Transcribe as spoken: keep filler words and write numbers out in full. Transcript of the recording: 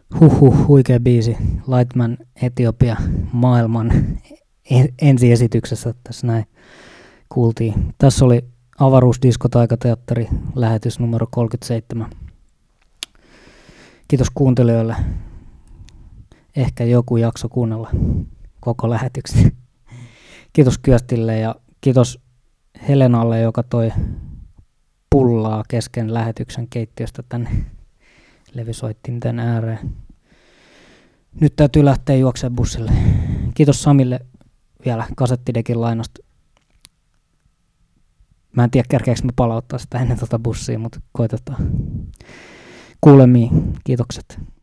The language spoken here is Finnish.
Huhhuh, huikea biisi. Lightman Etiopia maailman en- ensiesityksessä tässä näin kuultiin. Tässä oli Avaruusdiskotaikateatteri lähetys numero kolmekymmentäseitsemän. Kiitos kuuntelijoille. Ehkä joku jakso kuunnella koko lähetyksen. Kiitos Kyöstille ja kiitos Helenalle, joka toi pullaa kesken lähetyksen keittiöstä tänne levysoittinten ääreen. Nyt täytyy lähteä juoksemaan bussille. Kiitos Samille vielä kasettidekin lainasta. Mä en tiedä, kerkeekö mä palauttaa sitä ennen tota bussia, mutta koitetaan. Kuulemiin. Kiitokset.